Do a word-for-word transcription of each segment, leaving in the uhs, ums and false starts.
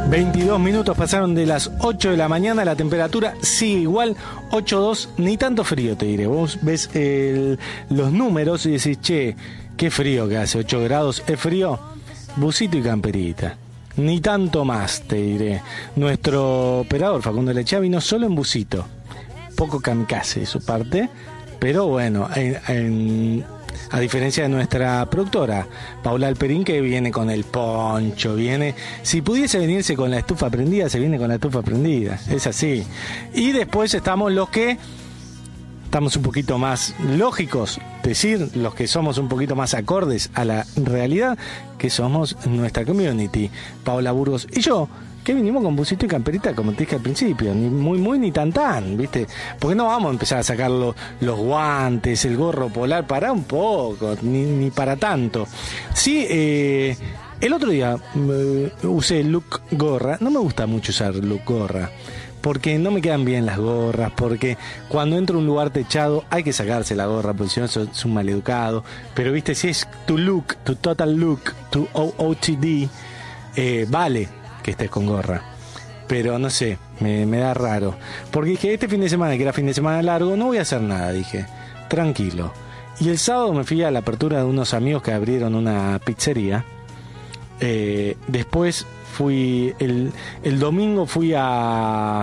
veintidós minutos pasaron de las ocho de la mañana, la temperatura sigue igual, ocho coma dos, ni tanto frío te diré. Vos ves el, los números y decís, che, qué frío que hace, ocho grados, ¿es frío? Busito y camperita, ni tanto más te diré. Nuestro operador Facundo Lechea vino solo en busito, poco kamikaze de su parte, pero bueno, en... en a diferencia de nuestra productora, Paula Alperín, que viene con el poncho, viene... Si pudiese venirse con la estufa prendida, se viene con la estufa prendida. Es así. Y después estamos los que... Estamos un poquito más lógicos, decir, los que somos un poquito más acordes a la realidad, que somos nuestra community. Paola Burgos y yo, que vinimos con busito y camperita, como te dije al principio, ni muy muy ni tan tan, ¿viste? Porque no vamos a empezar a sacar lo, los guantes, el gorro polar, para un poco, ni, ni para tanto. Sí, eh, el otro día eh, usé el look gorra, no me gusta mucho usar look gorra, porque no me quedan bien las gorras, porque cuando entro a un lugar techado hay que sacarse la gorra, porque si no es un maleducado. Pero viste, si es tu look, tu total look, tu O O T D, eh, vale que estés con gorra. Pero no sé, me, me da raro, porque dije, este fin de semana, que era fin de semana largo, no voy a hacer nada, dije, tranquilo. Y el sábado me fui a la apertura de unos amigos que abrieron una pizzería. Eh, después fui el, el domingo fui a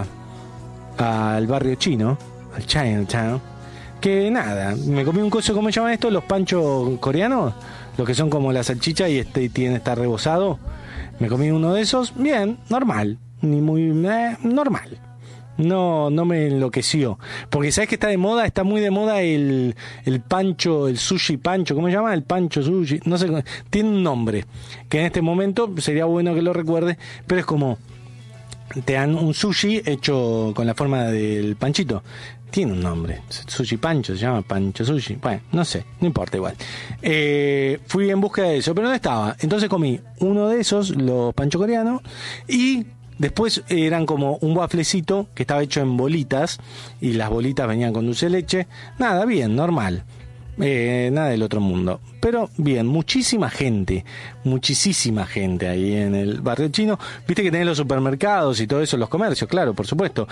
al barrio chino, al Chinatown, que nada, me comí un coso, ¿cómo se llaman esto? Los panchos coreanos, los que son como la salchicha y este tiene está rebozado. Me comí uno de esos, bien, normal, ni muy eh, normal. No, no me enloqueció. Porque sabes que está de moda, está muy de moda el, el pancho, el sushi pancho, ¿cómo se llama? El pancho sushi, no sé, tiene un nombre, que en este momento sería bueno que lo recuerde, pero es como, te dan un sushi hecho con la forma del panchito. Tiene un nombre, sushi pancho, se llama pancho sushi, bueno, no sé, no importa igual. Eh, fui en búsqueda de eso, pero no estaba. Entonces comí uno de esos, los pancho coreanos, y después eran como un wafflecito que estaba hecho en bolitas, y las bolitas venían con dulce de leche. Nada, bien, normal. Eh, nada del otro mundo. Pero bien, muchísima gente, muchísima gente ahí en el barrio chino. Viste que tenés los supermercados y todo eso, los comercios, claro, por supuesto.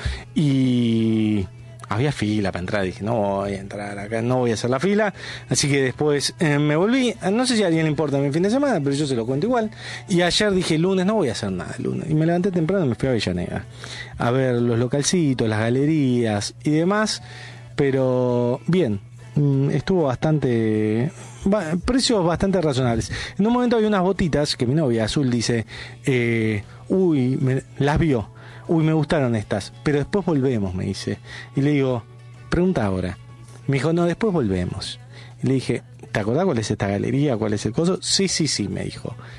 Y había fila para entrar, dije, no voy a entrar acá, no voy a hacer la fila, así que después eh, me volví, no sé si a alguien le importa mi fin de semana, pero yo se lo cuento igual, y ayer dije, lunes no voy a hacer nada, lunes, y me levanté temprano y me fui a Avellaneda, a ver los localcitos, las galerías y demás, pero bien, estuvo bastante, precios bastante razonables. En un momento había unas botitas que mi novia Azul dice, eh, uy, me, las vio, uy, me gustaron estas, pero después volvemos, me dice. Y le digo, pregunta ahora. Me dijo, no, después volvemos. Y le dije, ¿te acordás cuál es esta galería? ¿Cuál es el coso? Sí, sí, sí, me dijo.